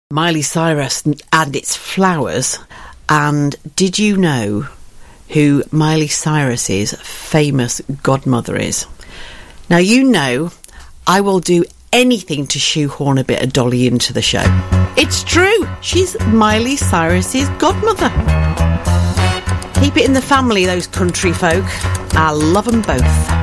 Miley Cyrus and its flowers. And did you know who Miley Cyrus's famous godmother is? Now, you know, I will do anything to shoehorn a bit of Dolly into the show. It's true. She's Miley Cyrus's godmother. Keep it in the family, those country folk. I love them both.